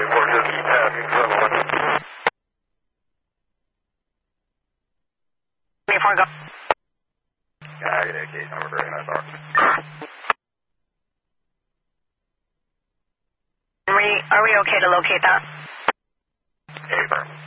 24 go. Yeah, I get a case number for NSR. Are we okay to locate that? Hey, firm.